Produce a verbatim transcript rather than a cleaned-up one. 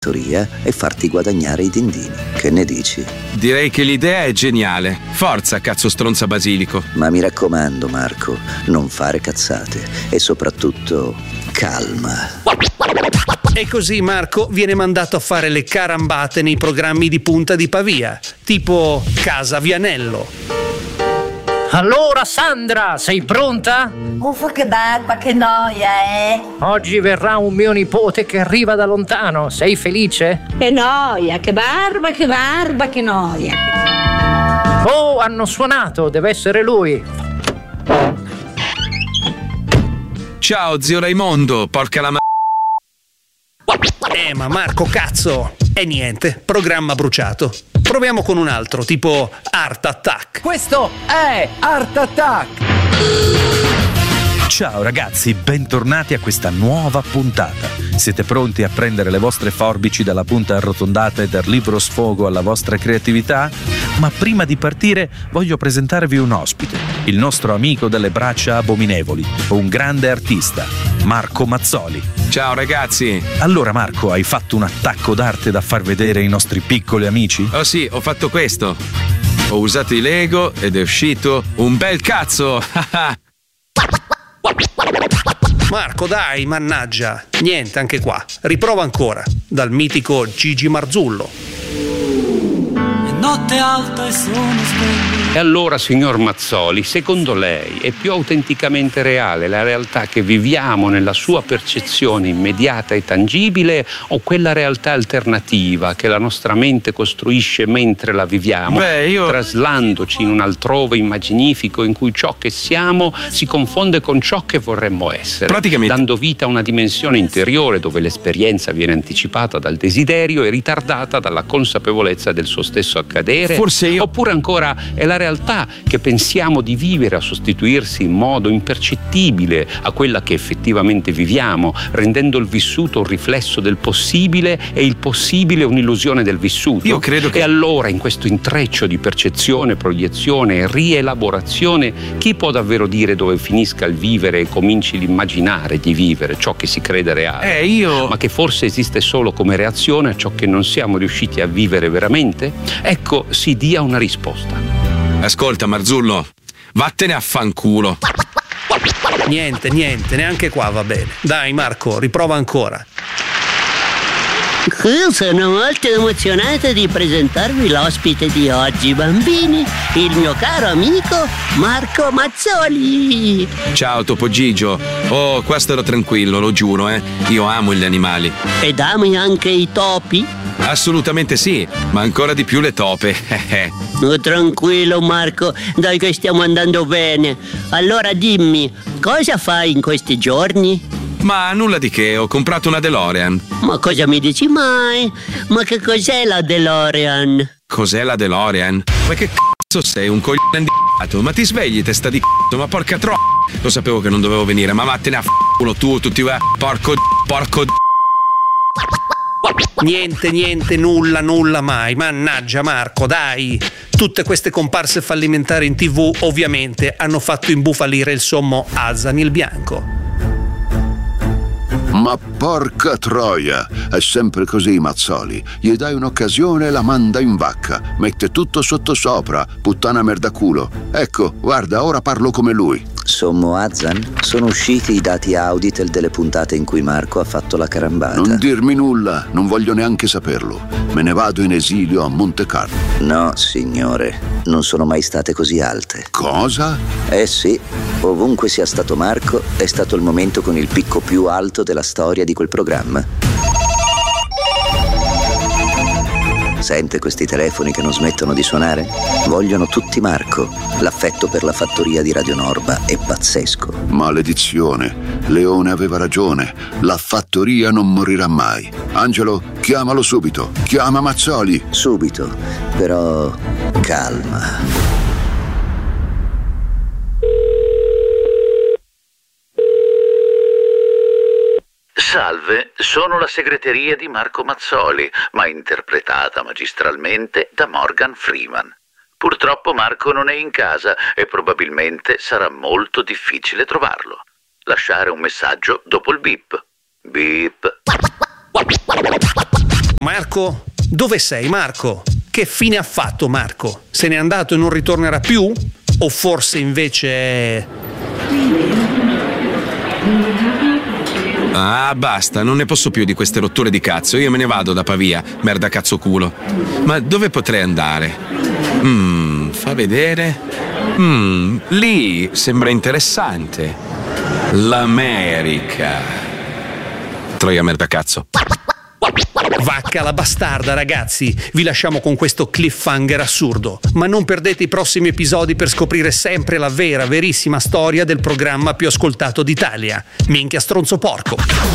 fattoria e farti guadagnare i dindini. Che ne dici? Direi che l'idea è geniale. Forza, cazzo stronza basilico. Ma mi raccomando, Marco, non fare cazzate e soprattutto calma. E così Marco viene mandato a fare le carambate nei programmi di punta di Pavia, tipo Casa Vianello. Allora Sandra, sei pronta? Uffa, che barba, che noia, eh? Oggi verrà un mio nipote che arriva da lontano, sei felice? Che noia, che barba, che barba, che noia. Oh, hanno suonato, deve essere lui. Ciao zio Raimondo, porca la ma... Eh ma Marco, cazzo! E niente, programma bruciato. Proviamo con un altro, tipo Art Attack. Questo è Art Attack! Ciao ragazzi, bentornati a questa nuova puntata. Siete pronti a prendere le vostre forbici dalla punta arrotondata e dar libero sfogo alla vostra creatività? Ma prima di partire voglio presentarvi un ospite, il nostro amico dalle braccia abominevoli, un grande artista, Marco Mazzoli. Ciao ragazzi. Allora Marco, hai fatto un attacco d'arte da far vedere ai nostri piccoli amici? Oh sì, ho fatto questo. Ho usato i Lego ed è uscito un bel cazzo. Marco, dai, mannaggia. Niente, anche qua. Riprova ancora, dal mitico Gigi Marzullo. Notte alta e sono sveglio. E allora, signor Mazzoli, secondo lei è più autenticamente reale la realtà che viviamo nella sua percezione immediata e tangibile o quella realtà alternativa che la nostra mente costruisce mentre la viviamo, Beh, io... traslandoci in un altrove immaginifico in cui ciò che siamo si confonde con ciò che vorremmo essere, praticamente dando vita a una dimensione interiore dove l'esperienza viene anticipata dal desiderio e ritardata dalla consapevolezza del suo stesso accadere. Forse io... Oppure ancora è la realtà che pensiamo di vivere a sostituirsi in modo impercettibile a quella che effettivamente viviamo, rendendo il vissuto un riflesso del possibile e il possibile un'illusione del vissuto. Io credo che... E allora in questo intreccio di percezione, proiezione e rielaborazione, chi può davvero dire dove finisca il vivere e cominci l'immaginare di vivere ciò che si crede reale? Eh, io... Ma che forse esiste solo come reazione a ciò che non siamo riusciti a vivere veramente? Ecco, si dia una risposta. Ascolta Marzullo, vattene a fanculo. Niente, niente, neanche qua va bene. Dai Marco, riprova ancora. Sono molto emozionato di presentarvi l'ospite di oggi, bambini, il mio caro amico Marco Mazzoli. Ciao Topo Gigio. Oh, qua starò tranquillo, lo giuro, eh. Io amo gli animali. Ed ami anche i topi? Assolutamente sì, ma ancora di più le tope. Oh, tranquillo Marco, dai che stiamo andando bene. Allora dimmi, cosa fai in questi giorni? Ma nulla di che, ho comprato una DeLorean. Ma cosa mi dici mai? Ma che cos'è la DeLorean? Cos'è la DeLorean? Ma che cazzo sei, un coglione indicato? Ma ti svegli, testa di cazzo, ma porca tro... Lo sapevo che non dovevo venire, ma vattene a f***ulo tu, tutti va... Porco... Porco... Niente, niente, nulla, nulla mai. Mannaggia Marco, dai. Tutte queste comparse fallimentari in tv ovviamente hanno fatto imbufalire il sommo Asani il Bianco. Ma porca troia, è sempre così Mazzoli. Gli dai un'occasione e la manda in vacca. Mette tutto sottosopra, puttana merdaculo. Ecco, guarda, ora parlo come lui. Sommo Azan, sono usciti i dati Auditel delle puntate in cui Marco ha fatto la carambata. Non dirmi nulla, non voglio neanche saperlo. Me ne vado in esilio a Monte Carlo. No, signore, non sono mai state così alte. Cosa? Eh sì, ovunque sia stato Marco, è stato il momento con il picco più alto della storia di quel programma. Sente questi telefoni che non smettono di suonare? Vogliono tutti Marco. L'affetto per la fattoria di Radio Norba è pazzesco. Maledizione, Leone aveva ragione. La fattoria non morirà mai. Angelo, chiamalo subito. Chiama Mazzoli. Subito, però calma. Salve, sono la segreteria di Marco Mazzoli, ma interpretata magistralmente da Morgan Freeman. Purtroppo Marco non è in casa e probabilmente sarà molto difficile trovarlo. Lasciare un messaggio dopo il beep. Beep. Marco? Dove sei, Marco? Che fine ha fatto Marco? Se n'è andato e non ritornerà più? O forse invece... Ah, basta, non ne posso più di queste rotture di cazzo. Io me ne vado da Pavia, merda cazzo culo. Ma dove potrei andare? Mmm, fa vedere. Mmm, lì sembra interessante. L'America. Troia merda cazzo. Vacca la bastarda, ragazzi. Vi lasciamo con questo cliffhanger assurdo. Ma non perdete i prossimi episodi per scoprire sempre la vera, verissima storia del programma più ascoltato d'Italia. Minchia stronzo porco.